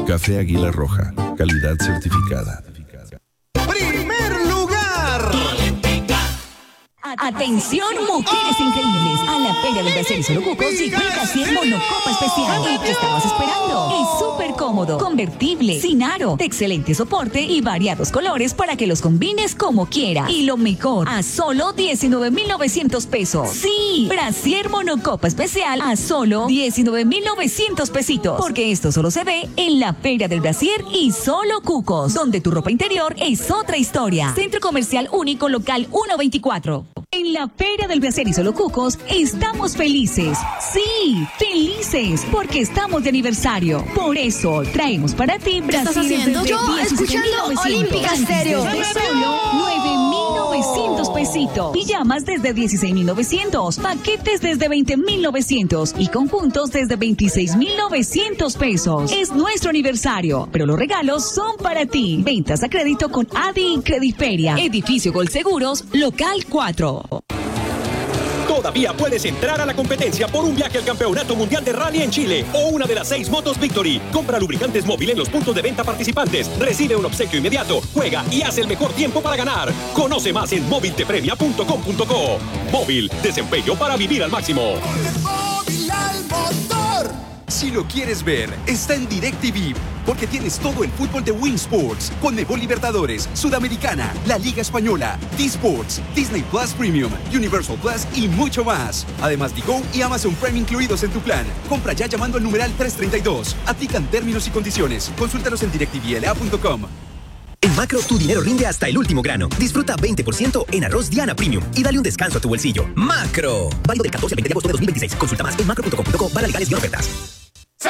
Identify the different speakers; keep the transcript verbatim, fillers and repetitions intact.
Speaker 1: Café Águila Roja, calidad certificada.
Speaker 2: ¡Primer lugar!
Speaker 3: Atención, mujeres increíbles. A la Feria del Brasier y Solo Cucos llegó el Brasier Monocopa Especial. ¿Y qué estabas esperando? Es súper cómodo, convertible, sin aro, de excelente soporte y variados colores para que los combines como quieras. Y lo mejor, a solo diecinueve mil novecientos pesos. Sí, Brasier Monocopa Especial a solo diecinueve mil novecientos pesitos. Porque esto solo se ve en la Feria del Brasier y Solo Cucos, donde tu ropa interior es otra historia. Centro Comercial Único Local ciento veinticuatro. En la Feria del Brasier y Solo Cucos estamos felices. Sí, felices, porque estamos de aniversario. Por eso traemos para ti Brasier.
Speaker 4: ¿Qué estás haciendo? Yo escuchando Olímpica Stereo.
Speaker 3: De solo nueve mil novecientos pesitos. Pijamas desde dieciséis mil novecientos. Paquetes desde veinte mil novecientos. Y conjuntos desde veintiséis mil novecientos pesos. Es nuestro aniversario, pero los regalos son para ti. Ventas a crédito con Adi y Crediferia. Edificio Gol Seguros, local cuatro.
Speaker 5: Todavía puedes entrar a la competencia por un viaje al Campeonato Mundial de Rally en Chile o una de las seis motos Victory. Compra lubricantes móvil en los puntos de venta participantes, recibe un obsequio inmediato, juega y haz el mejor tiempo para ganar. Conoce más en móvil te premia punto com punto co. Móvil, desempeño para vivir al máximo.
Speaker 2: ¡Móvil al motor! Si lo quieres ver, está en DirecTV, porque tienes todo el fútbol de Win Sports, Conmebol Libertadores, Sudamericana, la Liga Española, T-Sports, Disney Plus Premium, Universal Plus y mucho más. Además, Digo y Amazon Prime incluidos en tu plan. Compra ya llamando al numeral trescientos treinta y dos. Aplican términos y condiciones. Consúltalos en direct t v l a punto com.
Speaker 6: En Macro, tu dinero rinde hasta el último grano. Disfruta veinte por ciento en arroz Diana Premium y dale un descanso a tu bolsillo. Macro. Válido del catorce al veinte de agosto de dos mil veintiséis. Consulta más en macro punto com punto co. Para legales y ofertas.